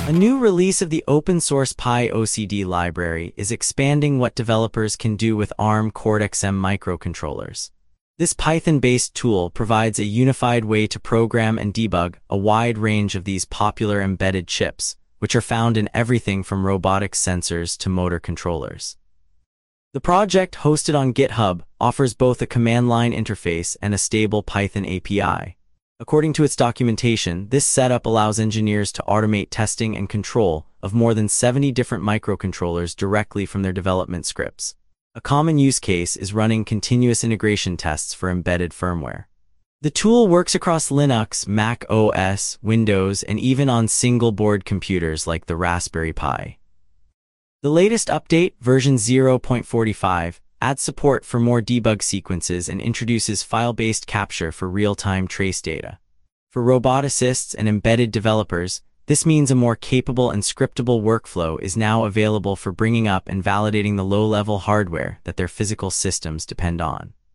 A new release of the open-source PyOCD library is expanding what developers can do with ARM Cortex-M microcontrollers. This Python-based tool provides a unified way to program and debug a wide range of these popular embedded chips, which are found in everything from robotics sensors to motor controllers. The project, hosted on GitHub, offers both a command-line interface and a stable Python API. According to its documentation, this setup allows engineers to automate testing and control of more than 70 different microcontrollers directly from their development scripts. A common use case is running continuous integration tests for embedded firmware. The tool works across Linux, Mac OS, Windows, and even on single-board computers like the Raspberry Pi. The latest update, version 0.45, adds support for more debug sequences and introduces file-based capture for real-time trace data. For roboticists and embedded developers, this means a more capable and scriptable workflow is now available for bringing up and validating the low-level hardware that their physical systems depend on.